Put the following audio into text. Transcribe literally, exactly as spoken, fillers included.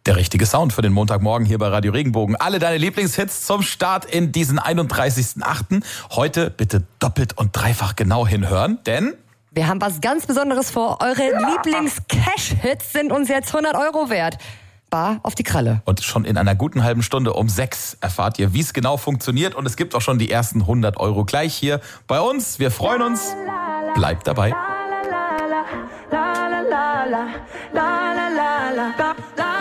Der richtige Sound für den Montagmorgen hier bei Radio Regenbogen. Alle deine Lieblingshits zum Start in diesen einunddreißigsten achten Heute bitte doppelt und dreifach genau hinhören, denn wir haben was ganz Besonderes vor. Eure Lieblings-Cash-Hits sind uns jetzt hundert Euro wert. Bar auf die Kralle. Und schon in einer guten halben Stunde um sechs erfahrt ihr, wie es genau funktioniert. Und es gibt auch schon die ersten hundert Euro gleich hier bei uns. Wir freuen uns. Bleibt dabei. La la la la la la la la la la